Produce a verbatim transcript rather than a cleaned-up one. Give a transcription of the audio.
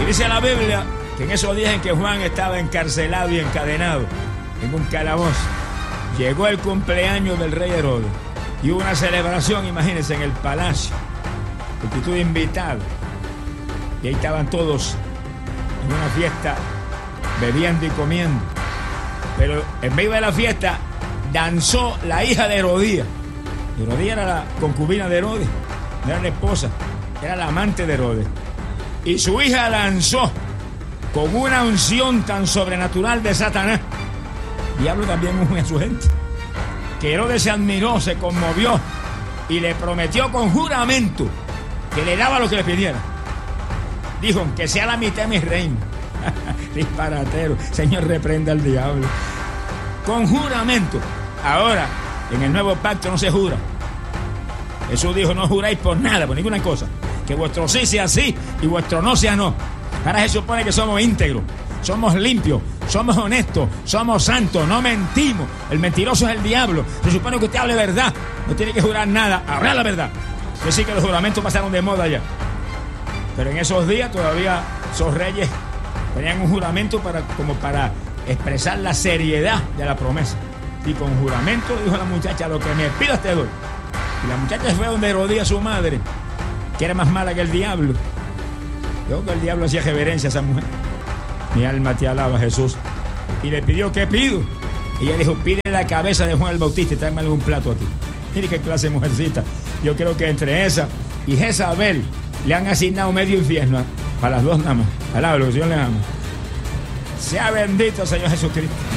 Dice la Biblia que en esos días en que Juan estaba encarcelado y encadenado en un calabozo, llegó el cumpleaños del rey Herodes y hubo una celebración, imagínense, en el palacio, multitud de invitados, y ahí estaban todos en una fiesta bebiendo y comiendo. Pero en medio de la fiesta danzó la hija de Herodías. Herodías era la concubina de Herodes, no era la esposa, era la amante de Herodes. Y su hija danzó con una unción tan sobrenatural de Satanás. Diablo también unge a su gente. Que Herodes se admiró, se conmovió y le prometió con juramento que le daba lo que le pidiera. Dijo, que sea la mitad de mi reino. Disparatero. Señor, reprenda al diablo. Con juramento. Ahora, en el nuevo pacto no se jura. Jesús dijo, no juráis por nada, por ninguna cosa. Que vuestro sí sea sí y vuestro no sea no. Ahora se supone que somos íntegros, somos limpios, somos honestos, somos santos, no mentimos. El mentiroso es el diablo. Se supone que usted hable verdad, no tiene que jurar nada, hablar la verdad. Yo sí que los juramentos pasaron de moda ya. Pero en esos días todavía esos reyes tenían un juramento para, como para expresar la seriedad de la promesa. Y con juramento dijo la muchacha, lo que me pidas te doy. Y la muchacha fue donde Herodías, su madre, que era más mala que el diablo. Yo que el diablo hacía reverencia a esa mujer. Mi alma te alaba, Jesús. Y le pidió, ¿qué pido? Y ella dijo, pide la cabeza de Juan el Bautista y tráeme algún plato aquí. Mire qué clase de mujercita. Yo creo que entre esa y Jezabel le han asignado medio infierno. Para las dos nada más. Alaba, que el Señor les ama. Sea bendito, Señor Jesucristo.